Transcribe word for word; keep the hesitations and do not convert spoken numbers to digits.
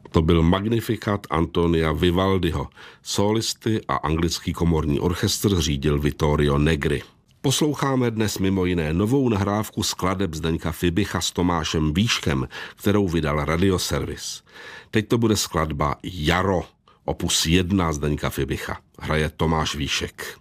To byl Magnificat Antonia Vivaldiho. Sólisty a anglický komorní orchestr řídil Vittorio Negri. Posloucháme dnes mimo jiné novou nahrávku skladeb Zdeňka Fibicha s Tomášem Víškem, kterou vydal Radioservis. Teď to bude skladba Jaro, opus jedna Zdeňka Fibicha. Hraje Tomáš Víšek.